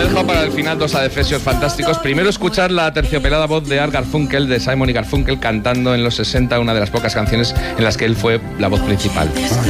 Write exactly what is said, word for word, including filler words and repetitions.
dejado para el final dos adefesios fantásticos. Primero, escuchar la terciopelada voz de Art Garfunkel, de Simon y Garfunkel, cantando en los sesenta una de las pocas canciones en las que él fue la voz principal.